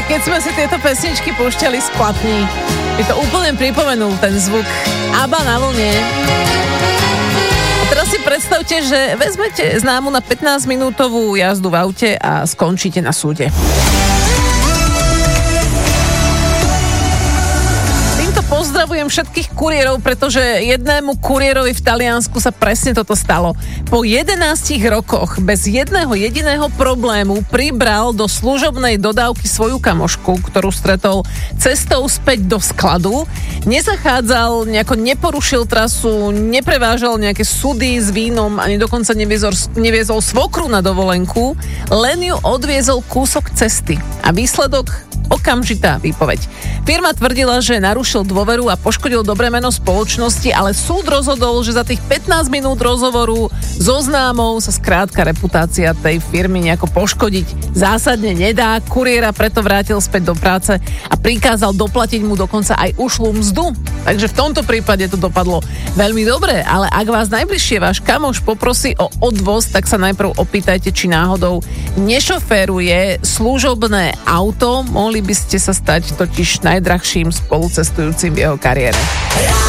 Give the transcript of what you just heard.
keď sme si tieto pesničky púšťali z platní, by to úplne pripomenul ten zvuk ABBA na vlne. A teraz si predstavte, že vezmete známu na 15-minútovú jazdu v aute a skončíte na súde. Pozdravujem všetkých kuriérov, pretože jednému kuriérovi v Taliansku sa presne toto stalo. Po 11 rokoch bez jedného jediného problému pribral do služobnej dodávky svoju kamošku, ktorú stretol cestou späť do skladu. Nezachádzal, nejako neporušil trasu, neprevážal nejaké sudy s vínom, ani dokonca neviezol svokru na dovolenku, len ju odviezol kúsok cesty. A výsledok? Okamžitá výpoveď. Firma tvrdila, že narušil dôveru a poškodil dobré meno spoločnosti, ale súd rozhodol, že za tých 15 minút rozhovoru so známou sa skrátka reputácia tej firmy nejako poškodiť zásadne nedá. Kuriéra preto vrátil späť do práce a prikázal doplatiť mu dokonca aj ušlú mzdu. Takže v tomto prípade to dopadlo veľmi dobre, ale ak vás najbližšie váš kamoš poprosí o odvoz, tak sa najprv opýtajte, či náhodou nešoféruje služobné auto. Mohli by ste sa stať totiž najdrahším spolucestujúcim v jeho kariére.